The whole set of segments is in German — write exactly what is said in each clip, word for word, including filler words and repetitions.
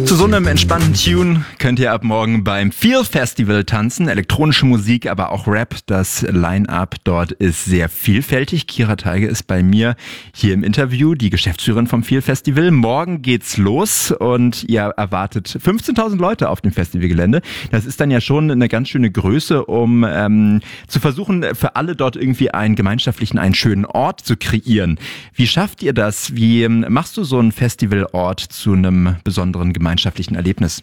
Zu so einem entspannten Tune könnt ihr ab morgen beim Feel Festival tanzen. Elektronische Musik, aber auch Rap. Das Line-Up dort ist sehr vielfältig. Kira Teige ist bei mir hier im Interview, die Geschäftsführerin vom Feel Festival. Morgen geht's los und ihr erwartet fünfzehntausend Leute auf dem Festivalgelände. Das ist dann ja schon eine ganz schöne Größe, um ähm, zu versuchen, für alle dort irgendwie einen gemeinschaftlichen, einen schönen Ort zu kreieren. Wie schafft ihr das? Wie machst du so einen Festivalort zu einem besonderen gemeinschaftlichen Erlebnis?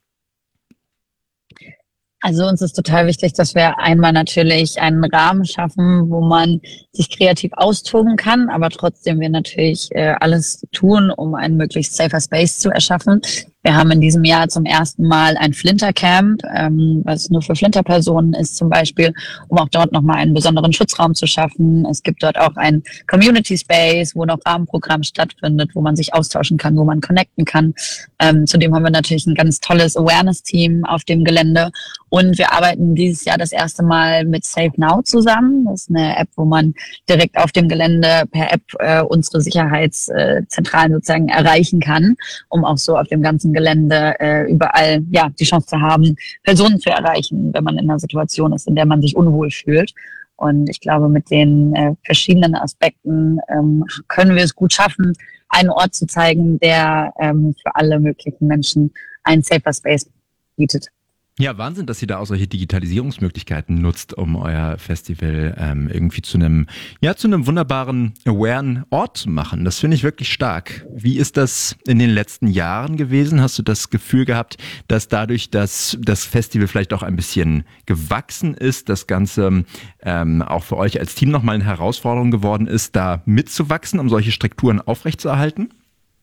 Also uns ist total wichtig, dass wir einmal natürlich einen Rahmen schaffen, wo man sich kreativ austoben kann, aber trotzdem wir natürlich äh, alles tun, um einen möglichst safer Space zu erschaffen. Wir haben in diesem Jahr zum ersten Mal ein Flintercamp, ähm, was nur für Flinterpersonen ist zum Beispiel, um auch dort nochmal einen besonderen Schutzraum zu schaffen. Es gibt dort auch ein Community Space, wo noch Rahmenprogramm stattfindet, wo man sich austauschen kann, wo man connecten kann. Ähm, zudem haben wir natürlich ein ganz tolles Awareness-Team auf dem Gelände. Und wir arbeiten dieses Jahr das erste Mal mit Safe Now zusammen. Das ist eine App, wo man direkt auf dem Gelände per App äh, unsere Sicherheitszentralen sozusagen erreichen kann, um auch so auf dem ganzen Gelände äh, überall ja die Chance zu haben, Personen zu erreichen, wenn man in einer Situation ist, in der man sich unwohl fühlt. Und ich glaube, mit den äh, verschiedenen Aspekten ähm, können wir es gut schaffen, einen Ort zu zeigen, der ähm, für alle möglichen Menschen einen safer Space bietet. Ja, Wahnsinn, dass ihr da auch solche Digitalisierungsmöglichkeiten nutzt, um euer Festival ähm, irgendwie zu einem, ja, zu einem wunderbaren, awaren Ort zu machen. Das finde ich wirklich stark. Wie ist das in den letzten Jahren gewesen? Hast du das Gefühl gehabt, dass dadurch, dass das Festival vielleicht auch ein bisschen gewachsen ist, das Ganze ähm, auch für euch als Team nochmal eine Herausforderung geworden ist, da mitzuwachsen, um solche Strukturen aufrechtzuerhalten?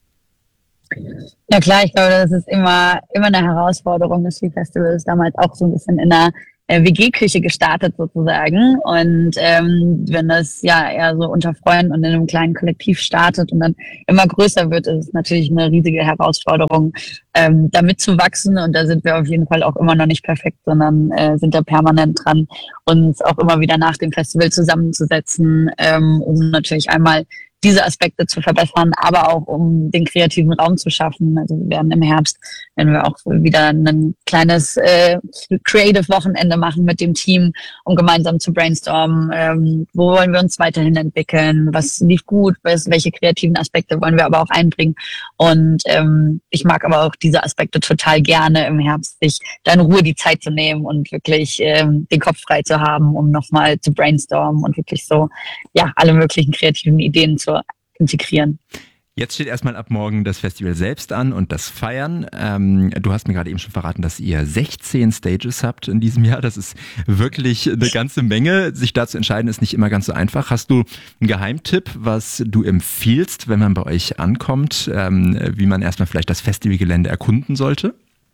Ja klar, ich glaube, das ist immer immer eine Herausforderung. Das Feel Festival ist damals auch so ein bisschen in einer äh, W G-Küche gestartet sozusagen. Und ähm, wenn das ja eher so unter Freunden und in einem kleinen Kollektiv startet und dann immer größer wird, ist es natürlich eine riesige Herausforderung, ähm, damit zu wachsen. Und da sind wir auf jeden Fall auch immer noch nicht perfekt, sondern äh, sind da permanent dran, uns auch immer wieder nach dem Festival zusammenzusetzen, ähm, um natürlich einmal diese Aspekte zu verbessern, aber auch um den kreativen Raum zu schaffen. Also wir werden im Herbst, wenn wir auch wieder ein kleines äh, Creative-Wochenende machen mit dem Team, um gemeinsam zu brainstormen, ähm, wo wollen wir uns weiterhin entwickeln, was lief gut, was, welche kreativen Aspekte wollen wir aber auch einbringen. Und ähm, ich mag aber auch diese Aspekte total gerne im Herbst, sich da in Ruhe die Zeit zu nehmen und wirklich ähm, den Kopf frei zu haben, um nochmal zu brainstormen und wirklich so ja alle möglichen kreativen Ideen zu integrieren. Jetzt steht erstmal ab morgen das Festival selbst an und das Feiern. Ähm, du hast mir gerade eben schon verraten, dass ihr sechzehn Stages habt in diesem Jahr. Das ist wirklich eine ganze Menge. Sich da zu entscheiden, ist nicht immer ganz so einfach. Hast du einen Geheimtipp, was du empfiehlst, wenn man bei euch ankommt, ähm, wie man erstmal vielleicht das Festivalgelände erkunden sollte?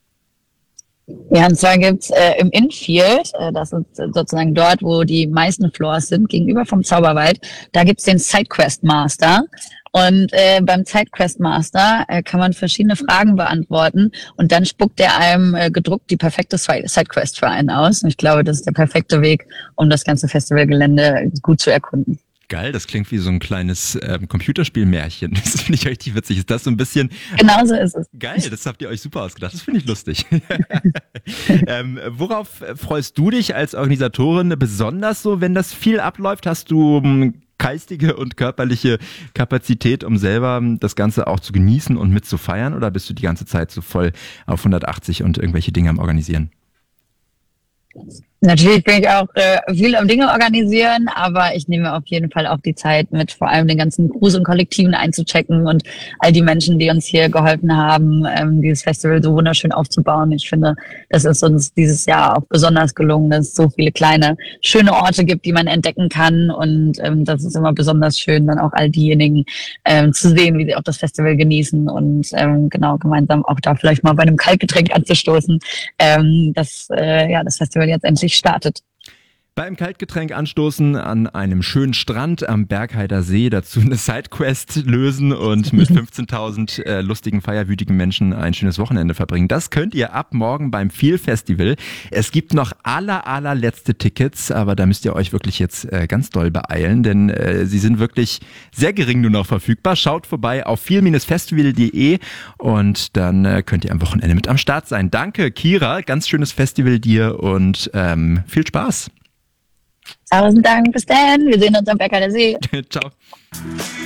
Ja, und zwar gibt's äh, im Infield, äh, das ist sozusagen dort, wo die meisten Floors sind, gegenüber vom Zauberwald, da gibt's den Sidequest Master. Und äh, beim Sidequest Master äh, kann man verschiedene Fragen beantworten und dann spuckt er einem äh, gedruckt die perfekte Sidequest für einen aus. Und ich glaube, das ist der perfekte Weg, um das ganze Festivalgelände gut zu erkunden. Geil, das klingt wie so ein kleines ähm, Computerspielmärchen. Das finde ich richtig witzig. Ist das so ein bisschen... Genau so ist es. Geil, das habt ihr euch super ausgedacht. Das finde ich lustig. ähm, worauf freust du dich als Organisatorin besonders so, wenn das viel abläuft? Hast du ähm, geistige und körperliche Kapazität, um selber das Ganze auch zu genießen und mit zu feiern? Oder bist du die ganze Zeit so voll auf hundertachtzig und irgendwelche Dinge am Organisieren? Natürlich bin ich auch äh, viel am Dinge organisieren, aber ich nehme auf jeden Fall auch die Zeit mit, vor allem den ganzen Crews und Kollektiven einzuchecken und all die Menschen, die uns hier geholfen haben, ähm, dieses Festival so wunderschön aufzubauen. Ich finde, das ist uns dieses Jahr auch besonders gelungen, dass es so viele kleine, schöne Orte gibt, die man entdecken kann, und ähm, das ist immer besonders schön, dann auch all diejenigen ähm, zu sehen, wie sie auch das Festival genießen und ähm, genau gemeinsam auch da vielleicht mal bei einem Kaltgetränk anzustoßen, ähm, dass äh, ja das Festival jetzt endlich startet. Beim Kaltgetränk anstoßen an einem schönen Strand am Bergheider See, dazu eine Sidequest lösen und mit fünfzehntausend äh, lustigen, feierwütigen Menschen ein schönes Wochenende verbringen. Das könnt ihr ab morgen beim Feel Festival. Es gibt noch aller, allerletzte Tickets, aber da müsst ihr euch wirklich jetzt äh, ganz doll beeilen, denn äh, sie sind wirklich sehr gering nur noch verfügbar. Schaut vorbei auf feel festival punkt de und dann äh, könnt ihr am Wochenende mit am Start sein. Danke, Kira, ganz schönes Festival dir und ähm, viel Spaß. Tausend Dank, bis dann. Wir sehen uns am Bergheider See. Ciao.